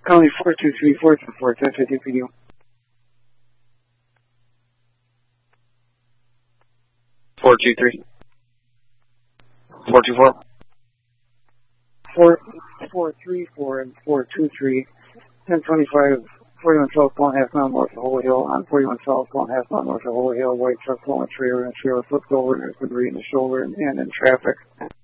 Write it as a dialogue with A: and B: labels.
A: County 4234 to 410 DPD.
B: 423. 424.
A: 434 and 423. 1025, 41 South, going half mile north of Holy Hill. On 41 South, going half mile north of Holy Hill. White truck pulling a trailer, and the trailer flipped over and there's debris in the shoulder and in traffic.